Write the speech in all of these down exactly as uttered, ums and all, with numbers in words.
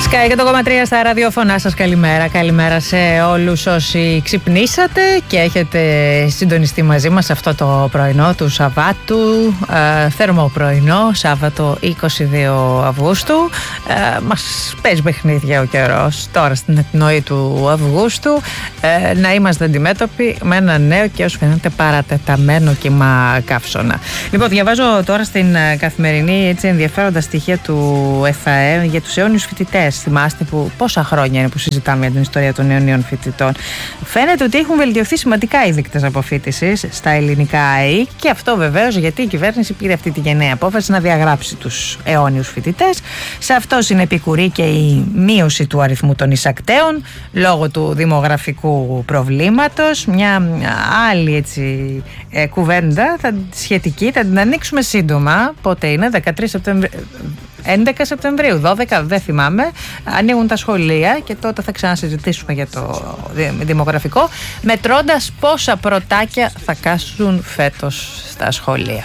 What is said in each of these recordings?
Sky εκατό κόμμα τρία στα ραδιόφωνά σας, καλημέρα. Καλημέρα σε όλους όσοι ξυπνήσατε και έχετε συντονιστεί μαζί μας αυτό το πρωινό του Σαββάτου. Ε, θερμό πρωινό, Σάββατο είκοσι δύο Αυγούστου. Ε, μας παίζει παιχνίδια ο καιρός τώρα στην εκπνοή του Αυγούστου. Ε, να είμαστε αντιμέτωποι με ένα νέο και όσο φαίνεται παρατεταμένο κύμα καύσωνα. Λοιπόν, διαβάζω τώρα στην Καθημερινή έτσι ενδιαφέροντα στοιχεία του ΕΘΑΕ για τους αιώνιους φοιτητές. Θυμάστε που πόσα χρόνια είναι που συζητάμε για την ιστορία των αιωνίων φοιτητών. Φαίνεται ότι έχουν βελτιωθεί σημαντικά οι δείκτες αποφοίτησης στα ελληνικά ΑΕΗ και αυτό βεβαίως γιατί η κυβέρνηση πήρε αυτή τη γενναία απόφαση να διαγράψει τους αιώνιους φοιτητές. Σε αυτό συνεπικουρεί και η μείωση του αριθμού των εισακτέων λόγω του δημογραφικού προβλήματος. Μια άλλη έτσι ε, κουβέντα θα, σχετική θα την ανοίξουμε σύντομα. Πότε είναι, δεκατρείς Σεπτεμβρίου. έντεκα Σεπτεμβρίου, δώδεκα δεν θυμάμαι, ανοίγουν τα σχολεία και τότε θα ξανασυζητήσουμε για το δημογραφικό, μετρώντας πόσα πρωτάκια θα κάσουν φέτος στα σχολεία.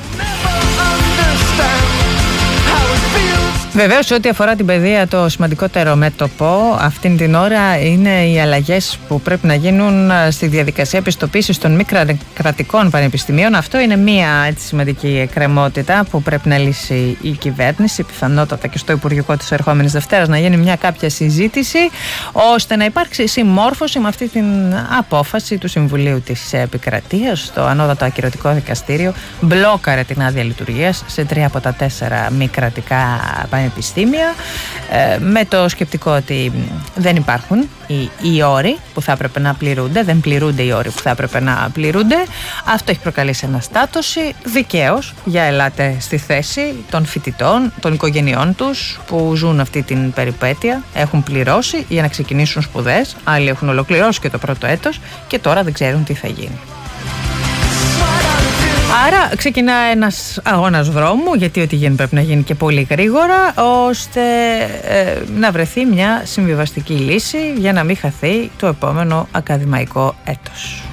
Βεβαίως, ό,τι αφορά την παιδεία, το σημαντικότερο μέτωπο αυτήν την ώρα είναι οι αλλαγές που πρέπει να γίνουν στη διαδικασία επιστοποίησης των μη κρατικών πανεπιστημίων. Αυτό είναι μία έτσι, σημαντική εκκρεμότητα που πρέπει να λύσει η κυβέρνηση, πιθανότατα και στο Υπουργικό της ερχόμενης Δευτέρας να γίνει μια κάποια συζήτηση, ώστε να υπάρξει συμμόρφωση με αυτή την απόφαση του Συμβουλίου της Επικρατείας. Το Ανώτατο Ακυρωτικό Δικαστήριο μπλόκαρε την άδεια λειτουργίας σε τρία από τα τέσσερα μη κρατικά πανεπιστήμια. Πανεπιστήμια, με το σκεπτικό ότι δεν υπάρχουν οι, οι όροι που θα έπρεπε να πληρούνται, δεν πληρούνται οι όροι που θα έπρεπε να πληρούνται. Αυτό έχει προκαλέσει αναστάτωση δικαίως για ελάτε στη θέση των φοιτητών, των οικογενειών τους που ζουν αυτή την περιπέτεια, έχουν πληρώσει για να ξεκινήσουν σπουδές, άλλοι έχουν ολοκληρώσει και το πρώτο έτος και τώρα δεν ξέρουν τι θα γίνει. Άρα ξεκινά ένας αγώνας δρόμου, γιατί ό,τι γίνει πρέπει να γίνει και πολύ γρήγορα, ώστε ε, να βρεθεί μια συμβιβαστική λύση για να μην χαθεί το επόμενο ακαδημαϊκό έτος.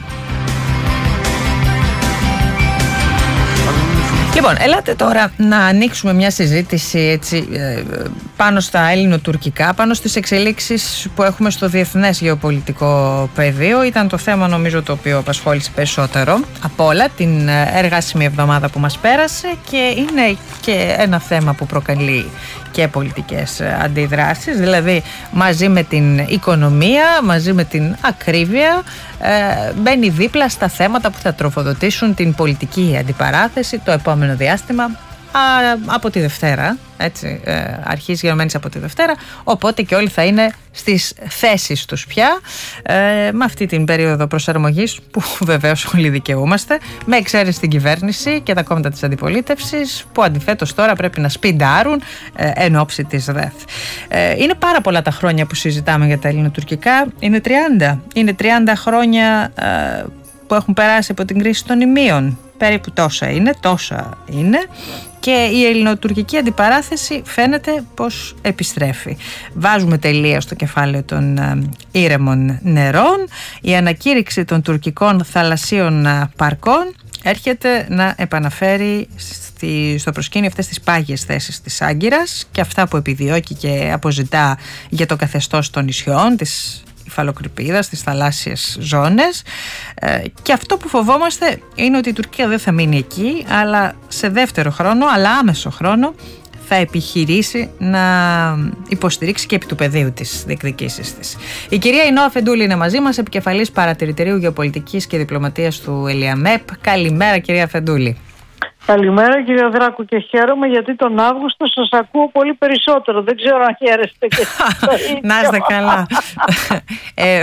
Λοιπόν, ελάτε τώρα να ανοίξουμε μια συζήτηση έτσι, πάνω στα ελληνοτουρκικά, πάνω στις εξελίξεις που έχουμε στο διεθνές γεωπολιτικό πεδίο. Ήταν το θέμα νομίζω το οποίο απασχόλησε περισσότερο από όλα την εργάσιμη εβδομάδα που μας πέρασε και είναι και ένα θέμα που προκαλεί και πολιτικές αντιδράσεις, δηλαδή μαζί με την οικονομία, μαζί με την ακρίβεια ε, μπαίνει δίπλα στα θέματα που θα τροφοδοτήσουν την πολιτική αντιπαράθεση το επόμενο διάστημα α, από τη Δευτέρα, έτσι, ε, αρχής γενομένης από τη Δευτέρα, οπότε και όλοι θα είναι στις θέσεις τους πια ε, με αυτή την περίοδο προσαρμογής που βεβαίως όλοι δικαιούμαστε, με εξαίρεση την κυβέρνηση και τα κόμματα της αντιπολίτευσης που αντιθέτως τώρα πρέπει να σπιντάρουν ε, εν ώψη της ΔΕΘ. Ε, είναι πάρα πολλά τα χρόνια που συζητάμε για τα ελληνοτουρκικά, είναι τριάντα, είναι τριάντα χρόνια ε, που έχουν περάσει από την κρίση των ημείων. Περίπου τόσα είναι, τόσα είναι και η ελληνοτουρκική αντιπαράθεση φαίνεται πως επιστρέφει. Βάζουμε τελεία στο κεφάλαιο των ήρεμων νερών. Η ανακήρυξη των τουρκικών θαλασσίων παρκών έρχεται να επαναφέρει στη, στο προσκήνιο αυτές τις πάγιες θέσεις της Άγκυρας και αυτά που επιδιώκει και αποζητά για το καθεστώς των νησιών, της υφαλοκρηπίδας, στις θαλάσσιες ζώνες ε, και αυτό που φοβόμαστε είναι ότι η Τουρκία δεν θα μείνει εκεί, αλλά σε δεύτερο χρόνο, αλλά άμεσο χρόνο θα επιχειρήσει να υποστηρίξει και επί του πεδίου της διεκδικήσεις της. Η κυρία Ινώ Αφεντούλη είναι μαζί μας, επικεφαλής παρατηρητηρίου γεωπολιτικής και διπλωματίας του ΕΛΙΑΜΕΠ. Καλημέρα κυρία Αφεντούλη. Καλημέρα κύριε Δράκου και χαίρομαι γιατί τον Αύγουστο σας ακούω πολύ περισσότερο. Δεν ξέρω αν χαίρεστε και εσείς. Να είστε καλά. ε,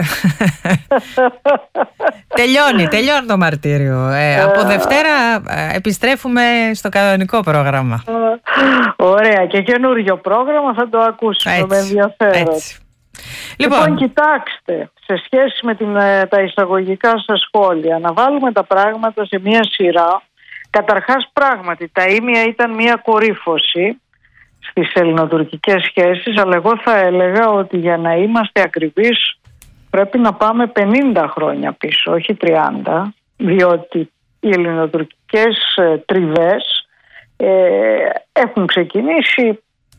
τελειώνει, τελειώνει το μαρτύριο. Ε, από Δευτέρα ε, επιστρέφουμε στο κανονικό πρόγραμμα. Ωραία, και καινούριο πρόγραμμα θα το ακούσουμε έτσι, με ενδιαφέρον. Έτσι. Λοιπόν, λοιπόν, κοιτάξτε, σε σχέση με την, τα εισαγωγικά σας σχόλια, να βάλουμε τα πράγματα σε μία σειρά. Καταρχάς, πράγματι, τα ήμια ήταν μια κορύφωση στις ελληνοτουρκικές σχέσεις, αλλά εγώ θα έλεγα ότι για να είμαστε ακριβείς πρέπει να πάμε πενήντα χρόνια πίσω, όχι τριάντα, διότι οι ελληνοτουρκικές ε, τριβές ε, έχουν ξεκινήσει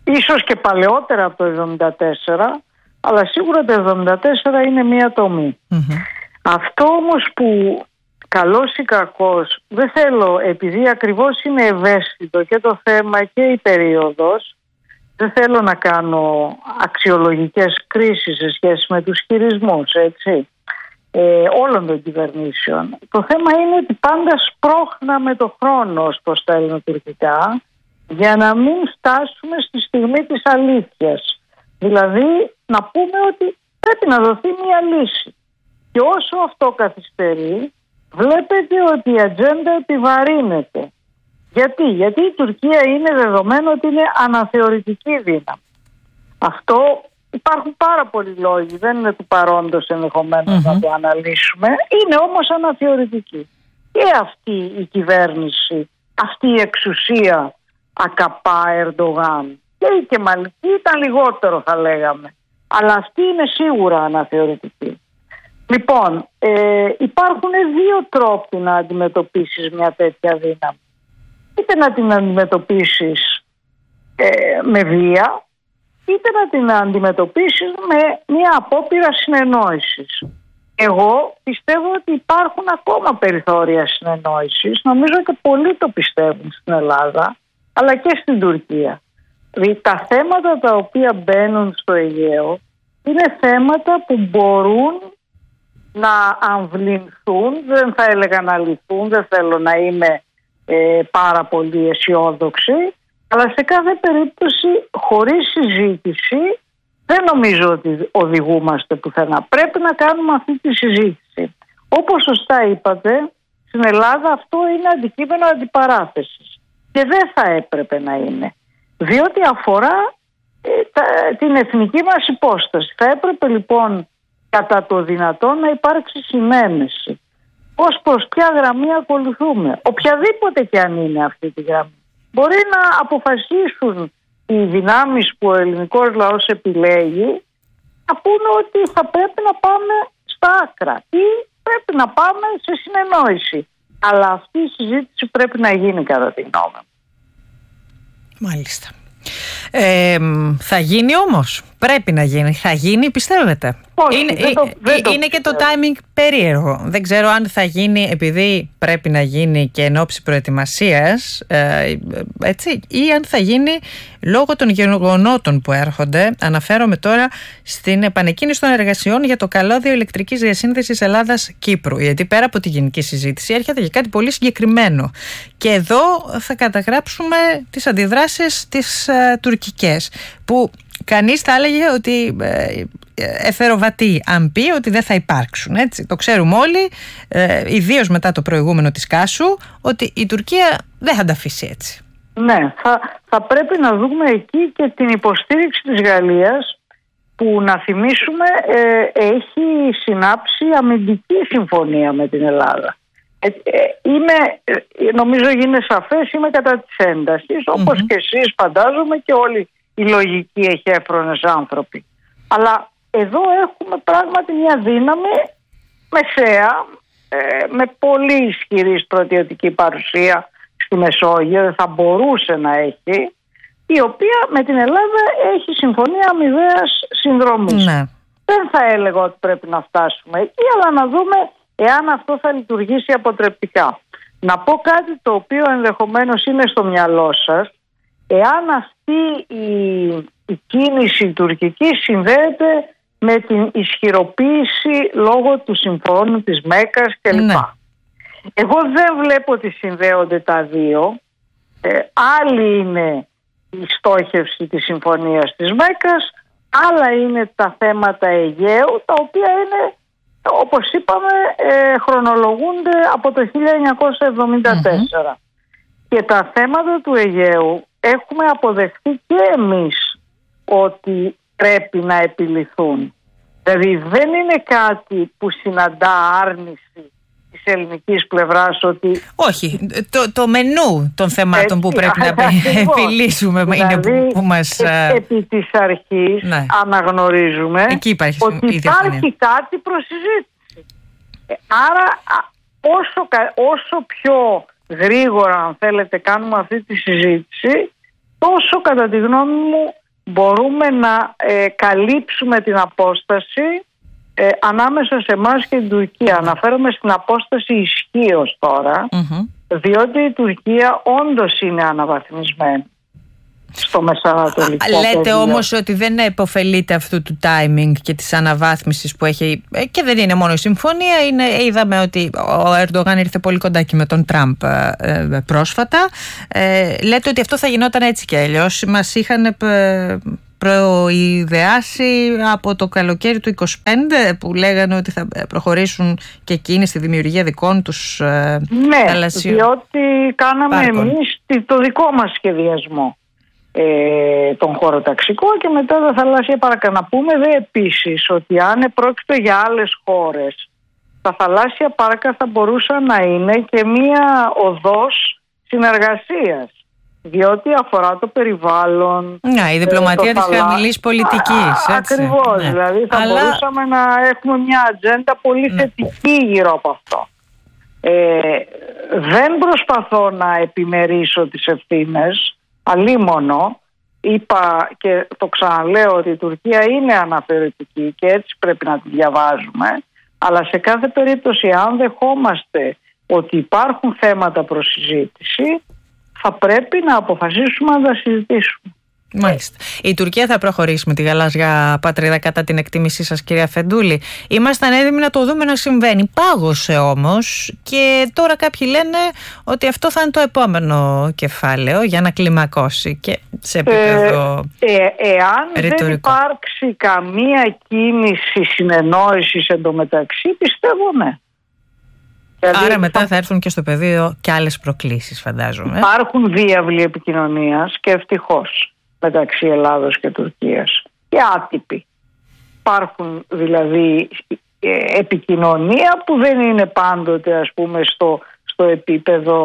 ίσως και παλαιότερα από το εβδομήντα τέσσερα, αλλά σίγουρα το εβδομήντα τέσσερα είναι μία τομή. Mm-hmm. Αυτό όμως που καλός ή κακός, δεν θέλω, επειδή ακριβώς είναι ευαίσθητο και το θέμα και η περίοδος, δεν θέλω να κάνω αξιολογικές κρίσεις σε σχέση με τους χειρισμούς, έτσι, ε, όλων των κυβερνήσεων. Το θέμα είναι ότι πάντα σπρώχναμε το χρόνο ως τα ελληνοτουρκικά για να μην φτάσουμε στη στιγμή της αλήθειας. Δηλαδή να πούμε ότι πρέπει να δοθεί μια λύση. Και όσο αυτό καθυστερεί, βλέπετε ότι η ατζέντα επιβαρύνεται. Γιατί? Γιατί η Τουρκία είναι δεδομένο ότι είναι αναθεωρητική δύναμη. Αυτό υπάρχουν πάρα πολλοί λόγοι, δεν είναι του παρόντος ενδεχομένως mm-hmm. να το αναλύσουμε, είναι όμως αναθεωρητική. Και αυτή η κυβέρνηση, αυτή η εξουσία ακαπά Ερντογάν και η Κεμαλική ήταν λιγότερο θα λέγαμε, αλλά αυτή είναι σίγουρα αναθεωρητική. Λοιπόν, ε, υπάρχουν δύο τρόποι να αντιμετωπίσεις μια τέτοια δύναμη. Είτε να την αντιμετωπίσεις ε, με βία, είτε να την αντιμετωπίσεις με μια απόπειρα συνεννόησης. Εγώ πιστεύω ότι υπάρχουν ακόμα περιθώρια συνεννόησης. Νομίζω και πολλοί το πιστεύουν στην Ελλάδα, αλλά και στην Τουρκία. Δηλαδή, τα θέματα τα οποία μπαίνουν στο Αιγαίο είναι θέματα που μπορούν να αμβληνθούν, δεν θα έλεγα να λυθούν, δεν θέλω να είμαι ε, πάρα πολύ αισιόδοξη, αλλά σε κάθε περίπτωση χωρίς συζήτηση δεν νομίζω ότι οδηγούμαστε πουθενά. Πρέπει να κάνουμε αυτή τη συζήτηση. Όπως σωστά είπατε, στην Ελλάδα αυτό είναι αντικείμενο αντιπαράθεσης και δεν θα έπρεπε να είναι, διότι αφορά ε, τα, την εθνική μας υπόσταση. Θα έπρεπε λοιπόν κατά το δυνατόν να υπάρξει συνένεση. Πώς προς ποια γραμμή ακολουθούμε, οποιαδήποτε και αν είναι αυτή τη γραμμή. Μπορεί να αποφασίσουν οι δυνάμεις που ο ελληνικός λαός επιλέγει να πούνε ότι θα πρέπει να πάμε στα άκρα ή πρέπει να πάμε σε συνεννόηση. Αλλά αυτή η συζήτηση πρέπει να γίνει κατά τη γνώμη μου. Μάλιστα. Ε, θα γίνει όμως, πρέπει να γίνει. Θα γίνει, πιστεύετε? Όχι, είναι δεν το, δεν το είναι και το timing περίεργο. Δεν ξέρω αν θα γίνει επειδή πρέπει να γίνει και εν ώψη προετοιμασίας, ε, έτσι, ή αν θα γίνει λόγω των γεγονότων που έρχονται. Αναφέρομαι τώρα στην επανεκκίνηση των εργασιών για το καλώδιο ηλεκτρικής διασύνδεσης Ελλάδας-Κύπρου. Γιατί πέρα από τη γενική συζήτηση έρχεται και κάτι πολύ συγκεκριμένο. Και εδώ θα καταγράψουμε τις αντιδράσεις τις ε, τουρκικές, που κανείς θα έλεγε ότι ε, εθεροβατεί αν πει ότι δεν θα υπάρξουν, έτσι. Το ξέρουμε όλοι, ε, ιδίως μετά το προηγούμενο της Κάσου, ότι η Τουρκία δεν θα τα αφήσει έτσι. Ναι, θα, θα πρέπει να δούμε εκεί και την υποστήριξη της Γαλλίας, που να θυμίσουμε ε, έχει συνάψει αμυντική συμφωνία με την Ελλάδα. Ε, ε, είμαι, ε, νομίζω γίνεται σαφές, είμαι κατά της έντασης, όπως mm-hmm. και εσείς φαντάζομαι και όλοι η λογική έχει έφρονες άνθρωποι. Αλλά εδώ έχουμε πράγματι μια δύναμη μεσαία, ε, με πολύ ισχυρή στρατιωτική παρουσία στη Μεσόγειο, δεν θα μπορούσε να έχει, η οποία με την Ελλάδα έχει συμφωνία αμοιβαίας συνδρομής. Ναι. Δεν θα έλεγα ότι πρέπει να φτάσουμε εκεί, αλλά να δούμε εάν αυτό θα λειτουργήσει αποτρεπτικά. Να πω κάτι το οποίο ενδεχομένως είναι στο μυαλό σας. Εάν αυτή η, η κίνηση τουρκική συνδέεται με την ισχυροποίηση λόγω του συμφώνου της Μέκκας κλπ. Ναι. Εγώ δεν βλέπω ότι συνδέονται τα δύο. Ε, άλλη είναι η στόχευση της συμφωνίας της Μέκκας, άλλα είναι τα θέματα Αιγαίου, τα οποία είναι, όπως είπαμε, ε, χρονολογούνται από το χίλια εννιακόσια εβδομήντα τέσσερα. Mm-hmm. Και τα θέματα του Αιγαίου έχουμε αποδεχθεί και εμείς ότι πρέπει να επιληθούν. Δηλαδή δεν είναι κάτι που συναντά άρνηση της ελληνικής πλευράς ότι... Όχι, το, το μενού των θεμάτων έτσι, που πρέπει να επιλύσουμε δηλαδή, είναι που, που μας... Επί της αρχής ναι. αναγνωρίζουμε εκεί υπάρχει ότι υπάρχει κάτι προς συζήτηση. Άρα όσο, όσο πιο γρήγορα, αν θέλετε, κάνουμε αυτή τη συζήτηση, τόσο κατά τη γνώμη μου μπορούμε να ε, καλύψουμε την απόσταση ε, ανάμεσα σε εμάς και την Τουρκία. Αναφέρομαι στην απόσταση ισχύως τώρα, mm-hmm. διότι η Τουρκία όντως είναι αναβαθμισμένη στο μεσανατολικό. Λέτε πεδίο. Όμως ότι δεν επωφελείται αυτού του timing και της αναβάθμισης που έχει, και δεν είναι μόνο η συμφωνία, είναι, είδαμε ότι ο Ερντογάν ήρθε πολύ κοντά και με τον Τραμπ ε, πρόσφατα. Ε, λέτε ότι αυτό θα γινόταν έτσι και αλλιώς. Μας είχαν ε, προειδεάσει από το καλοκαίρι του είκοσι πέντε που λέγανε ότι θα προχωρήσουν και εκείνοι στη δημιουργία δικών τους ε, ναι, θαλασσίων. Διότι κάναμε πάρκων. εμείς το δικό μας σχεδιασμό. Ε, τον χωροταξικό και μετά τα θαλάσσια πάρκα. Να πούμε δε επίσης ότι αν πρόκειται για άλλες χώρες, τα θαλάσσια πάρκα θα μπορούσαν να είναι και μία οδός συνεργασίας, διότι αφορά το περιβάλλον. Ναι, η διπλωματία της θαλά... χαμηλής πολιτικής. Α, ακριβώς, ναι. Δηλαδή θα Αλλά... μπορούσαμε να έχουμε μια ατζέντα πολύ ναι. θετική γύρω από αυτό. Ε, δεν προσπαθώ να επιμερίσω τις ευθύνες, αλίμονο. Είπα και το ξαναλέω ότι η Τουρκία είναι αναφερετική και έτσι πρέπει να τη διαβάζουμε, αλλά σε κάθε περίπτωση αν δεχόμαστε ότι υπάρχουν θέματα προς συζήτηση, θα πρέπει να αποφασίσουμε να τα συζητήσουμε. Μάλιστα. Η Τουρκία θα προχωρήσει με τη γαλάζια πατρίδα κατά την εκτίμησή σας, κυρία Φεντούλη? Ήμασταν έτοιμοι να το δούμε να συμβαίνει. Πάγωσε όμως και τώρα κάποιοι λένε ότι αυτό θα είναι το επόμενο κεφάλαιο για να κλιμακώσει και σε επίπεδο ε, ε, Εάν ρητορικό. Δεν υπάρξει καμία κίνηση συνεννόησης εντωμεταξύ, πιστεύω ναι. Άρα δηλαδή, μετά θα... θα έρθουν και στο πεδίο και άλλες προκλήσεις, φαντάζομαι. Υπάρχουν διάβλοι επικοινωνίας και ευτυχώς μεταξύ Ελλάδος και Τουρκίας και άτυποι. Υπάρχουν δηλαδή επικοινωνία που δεν είναι πάντοτε ας πούμε στο, στο επίπεδο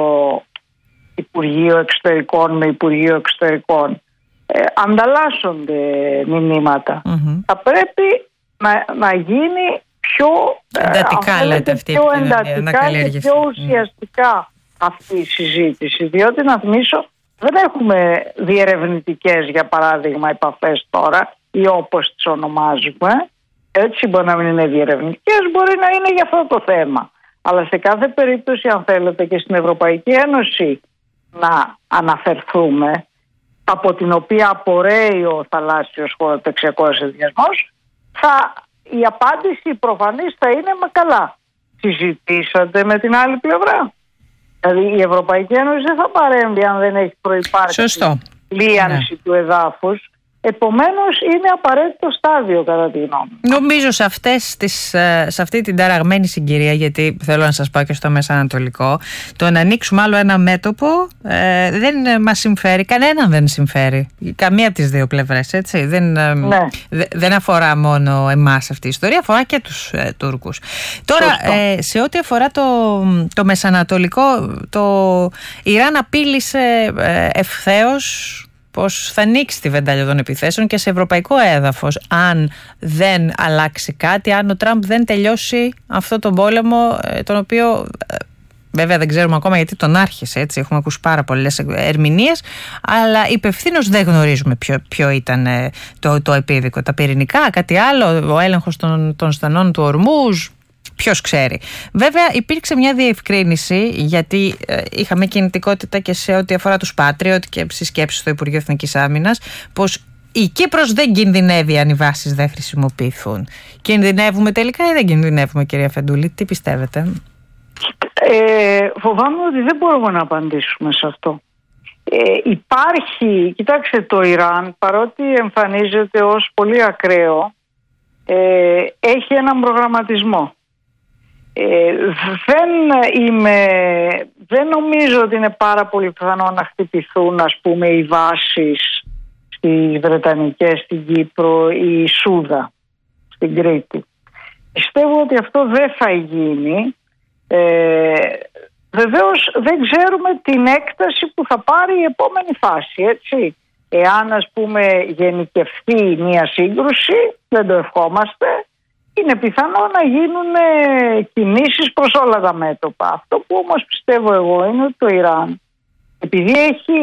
Υπουργείο Εξωτερικών με Υπουργείο Εξωτερικών. Ε, ανταλλάσσονται μηνύματα. Mm-hmm. Θα πρέπει να, να γίνει πιο εντατικά, ε, λέτε, αυτή πιο εντατικά και πιο ουσιαστικά mm. αυτή η συζήτηση. Διότι να θυμίσω, δεν έχουμε διερευνητικές για παράδειγμα επαφές τώρα ή όπως τις ονομάζουμε. Έτσι μπορεί να μην είναι διερευνητικές, μπορεί να είναι για αυτό το θέμα. Αλλά σε κάθε περίπτωση, αν θέλετε, και στην Ευρωπαϊκή Ένωση να αναφερθούμε, από την οποία απορρέει ο θαλάσσιος χωροταξιακός συνδυασμός, θα, η απάντηση προφανής θα είναι «μα καλά, συζητήσατε με την άλλη πλευρά». Δηλαδή η Ευρωπαϊκή Ένωση δεν θα παρέμβει αν δεν έχει προϋπάρξει Σωστό. λίανση ναι. του εδάφους. Επομένως είναι απαραίτητο στάδιο κατά τη γνώμη μου. Νομίζω σε, αυτές τις, σε αυτή την ταραγμένη συγκυρία, γιατί θέλω να σας πάω και στο Μεσανατολικό, το να ανοίξουμε άλλο ένα μέτωπο ε, δεν μας συμφέρει, κανέναν δεν συμφέρει, καμία από τις δύο πλευρές, έτσι. Δεν, ναι. δε, δεν αφορά μόνο εμάς αυτή η ιστορία, αφορά και τους ε, Τούρκους. Τώρα ε, σε ό,τι αφορά το, το Μεσανατολικό, το Ιράν απείλησε ε, ευθέως πως θα ανοίξει τη βεντάλια των επιθέσεων και σε ευρωπαϊκό έδαφος αν δεν αλλάξει κάτι, αν ο Τραμπ δεν τελειώσει αυτό τον πόλεμο, τον οποίο βέβαια δεν ξέρουμε ακόμα γιατί τον άρχισε, έτσι, έχουμε ακούσει πάρα πολλές ερμηνείες, αλλά υπευθύνως δεν γνωρίζουμε ποιο, ποιο ήταν το, το επίδικο, τα πυρηνικά, κάτι άλλο, ο έλεγχος των, των στενών του Ορμούζ. Ποιος ξέρει. Βέβαια υπήρξε μια διευκρίνηση, γιατί ε, είχαμε κινητικότητα και σε ό,τι αφορά τους Patriot και συσκέψεις στο Υπουργείο Εθνικής Άμυνας, πως η Κύπρος δεν κινδυνεύει αν οι βάσεις δεν χρησιμοποιηθούν. Κινδυνεύουμε τελικά ή δεν κινδυνεύουμε, κυρία Φεντούλη? Τι πιστεύετε? Ε, φοβάμαι ότι δεν μπορούμε να απαντήσουμε σε αυτό. Ε, υπάρχει, κοιτάξτε, το Ιράν, παρότι εμφανίζεται ως πολύ ακραίο, ε, έχει έναν προγραμματισμό. Ε, δεν είμαι, δεν νομίζω ότι είναι πάρα πολύ πιθανό να χτυπηθούν, ας πούμε, οι βάσεις στις Βρετανικές, στην Κύπρο ή η Σούδα στην Κρήτη. Πιστεύω ότι αυτό δεν θα γίνει. Ε, βεβαίως δεν ξέρουμε την έκταση που θα πάρει η επόμενη φάση, έτσι. Εάν, ας πούμε, γενικευθεί μια σύγκρουση, δεν το ευχόμαστε, είναι πιθανό να γίνουν κινήσεις προς όλα τα μέτωπα. Αυτό που όμως πιστεύω εγώ είναι ότι το Ιράν, επειδή έχει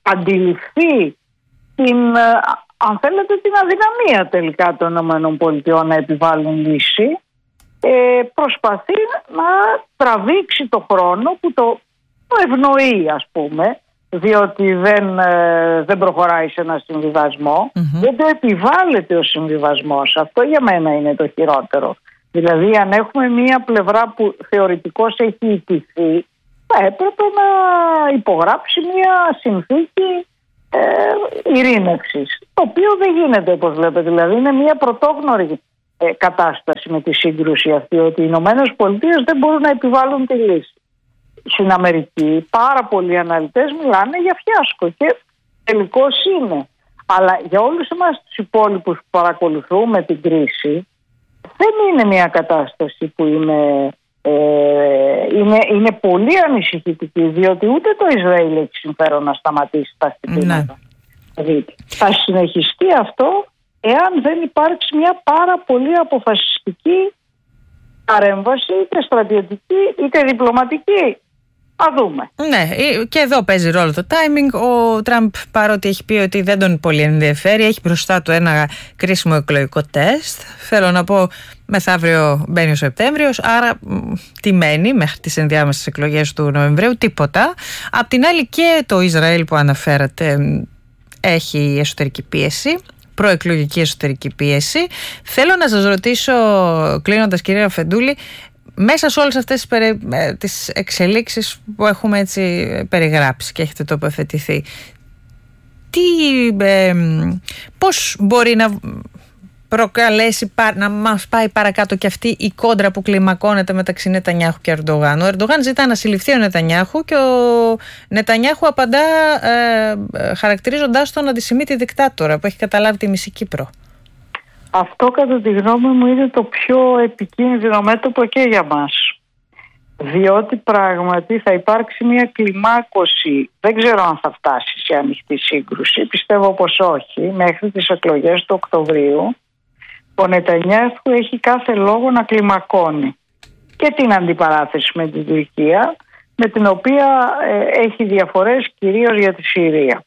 αντιληφθεί την, αν θέλετε, την αδυναμία τελικά των ΗΠΑ να επιβάλλουν λύση, ε, προσπαθεί να τραβήξει το χρόνο που το, το ευνοεί, ας πούμε, διότι δεν, ε, δεν προχωράει σε ένα συμβιβασμό, mm-hmm. δεν το επιβάλλεται ο συμβιβασμός. Αυτό για μένα είναι το χειρότερο. Δηλαδή, αν έχουμε μία πλευρά που θεωρητικώς έχει ιτηθεί, θα έπρεπε να υπογράψει μία συνθήκη ε, ειρήνευσης, το οποίο δεν γίνεται, όπως βλέπετε. Δηλαδή, είναι μία πρωτόγνωρη ε, κατάσταση με τη σύγκρουση αυτή, ότι οι Ηνωμένες Πολιτείες δεν μπορούν να επιβάλλουν τη λύση. Στην Αμερική πάρα πολλοί αναλυτές μιλάνε για φιάσκο και τελικώς είναι. Αλλά για όλους εμάς τους υπόλοιπους που παρακολουθούμε την κρίση, δεν είναι μια κατάσταση που είναι, ε, είναι, είναι πολύ ανησυχητική, διότι ούτε το Ισραήλ έχει συμφέρον να σταματήσει τα χτυπήματα. Δηλαδή, θα συνεχιστεί αυτό εάν δεν υπάρξει μια πάρα πολύ αποφασιστική παρέμβαση, είτε στρατιωτική είτε διπλωματική. Α δούμε. Ναι, και εδώ παίζει ρόλο το timing. Ο Τραμπ, παρότι έχει πει ότι δεν τον πολύ ενδιαφέρει, έχει μπροστά του ένα κρίσιμο εκλογικό τεστ. Θέλω να πω, μεθαύριο μπαίνει ο Σεπτέμβριος, άρα τι μένει μέχρι τις ενδιάμεσες εκλογές του Νοεμβρίου? Τίποτα. Απ' την άλλη, και το Ισραήλ που αναφέρατε έχει εσωτερική πίεση, προεκλογική εσωτερική πίεση. Θέλω να σας ρωτήσω, κλείνοντας, κυρία Αφεντούλη, μέσα σε όλες αυτές τις, περι... τις εξελίξεις που έχουμε έτσι περιγράψει και έχετε τοποθετηθεί, τι, ε, πώς μπορεί να προκαλέσει, να μας πάει παρακάτω και αυτή η κόντρα που κλιμακώνεται μεταξύ Νετανιάχου και Ερντογάν? Ο Ερντογάν ζητά να συλληφθεί ο Νετανιάχου και ο Νετανιάχου απαντά ε, χαρακτηρίζοντάς τον αντισημίτη δικτάτορα που έχει καταλάβει τη μισή Κύπρο. Αυτό, κατά τη γνώμη μου, είναι το πιο επικίνδυνο μέτωπο και για μας. Διότι πράγματι θα υπάρξει μια κλιμάκωση, δεν ξέρω αν θα φτάσει σε ανοιχτή σύγκρουση, πιστεύω πως όχι, μέχρι τις εκλογές του Οκτωβρίου. Ο Νετανιάχου έχει κάθε λόγο να κλιμακώνει και την αντιπαράθεση με την Τουρκία, με την οποία ε, έχει διαφορές κυρίως για τη Συρία.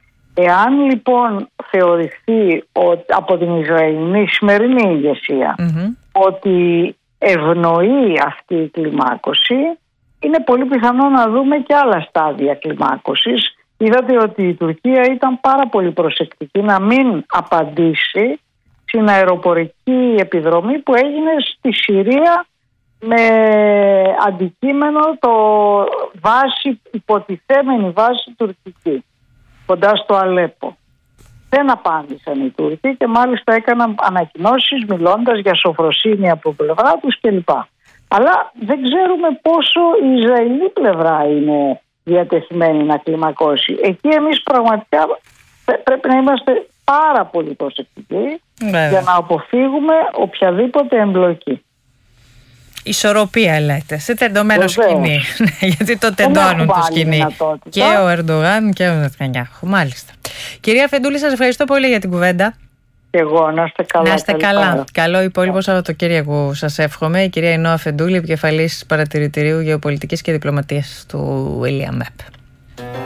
Εάν λοιπόν θεωρηθεί ότι, από την Ισραηλινή σημερινή ηγεσία, mm-hmm. ότι ευνοεί αυτή η κλιμάκωση, είναι πολύ πιθανό να δούμε και άλλα στάδια κλιμάκωσης. Είδατε ότι η Τουρκία ήταν πάρα πολύ προσεκτική να μην απαντήσει στην αεροπορική επιδρομή που έγινε στη Συρία με αντικείμενο το βάση, υποτιθέμενη βάση τουρκική, κοντά στο Αλέπο. Δεν απάντησαν οι Τούρκοι και μάλιστα έκαναν ανακοινώσεις μιλώντας για σοφροσύνη από πλευρά τους κλπ. Αλλά δεν ξέρουμε πόσο η Ισραηλή πλευρά είναι διατεθειμένη να κλιμακώσει. Εκεί εμείς πραγματικά πρέπει να είμαστε πάρα πολύ προσεκτικοί yeah. για να αποφύγουμε οποιαδήποτε εμπλοκή. Ισορροπία, λέτε, σε τεντωμένο σκηνή. Γιατί το τεντώνουν το σκηνή. Και ο Ερντογάν και ο Νετανιάχου. Μάλιστα. Κυρία Αφεντούλη, σας ευχαριστώ πολύ για την κουβέντα. Και εγώ, να είστε καλά. Να είστε καλά. Πάρα. Καλό υπόλοιπο Σαββατοκύριακο σας εύχομαι. Η κυρία Ινώ Αφεντούλη, επικεφαλής παρατηρητηρίου γεωπολιτικής και διπλωματίας του William Webb.